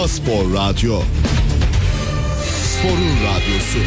Spor Radyo. Sporun radyosu.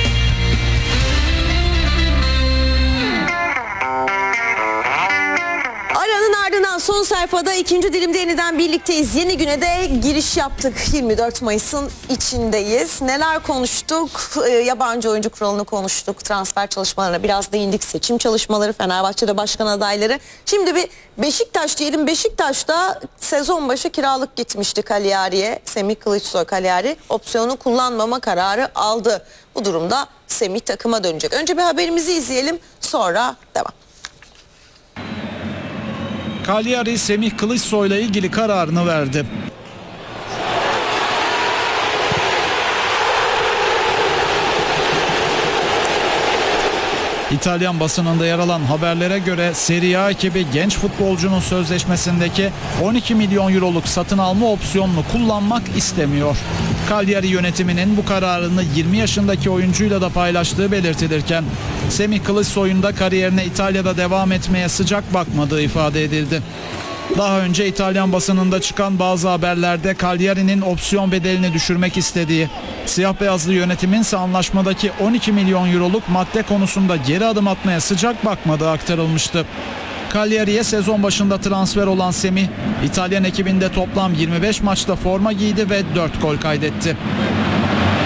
Aranın ardından son sayfada ikinci dilimde yeniden birlikteyiz. Yeni güne de giriş yaptık. 24 Mayıs'ın içindeyiz. Neler konuştuk? Yabancı oyuncu kuralını konuştuk. Transfer çalışmalarına biraz değindik. Seçim çalışmaları, Fenerbahçe'de başkan adayları. Şimdi bir Beşiktaş diyelim. Beşiktaş'ta sezon başı kiralık gitmişti Cagliari'ye. Semih Kılıçsoy Cagliari opsiyonu kullanmama kararı aldı. Bu durumda Semih takıma dönecek. Önce bir haberimizi izleyelim. Sonra devam. Cagliari Semih Kılıçsoy'la ilgili kararını verdi. İtalyan basınında yer alan haberlere göre Serie A ekibi genç futbolcunun sözleşmesindeki 12 milyon euroluk satın alma opsiyonunu kullanmak istemiyor. Cagliari yönetiminin bu kararını 20 yaşındaki oyuncuyla da paylaştığı belirtilirken Semih Kılıçsoy'un da kariyerine İtalya'da devam etmeye sıcak bakmadığı ifade edildi. Daha önce İtalyan basınında çıkan bazı haberlerde Cagliari'nin opsiyon bedelini düşürmek istediği, siyah beyazlı yönetimin ise anlaşmadaki 12 milyon euroluk madde konusunda geri adım atmaya sıcak bakmadığı aktarılmıştı. Cagliari'ye sezon başında transfer olan Semih, İtalyan ekibinde toplam 25 maçta forma giydi ve 4 gol kaydetti.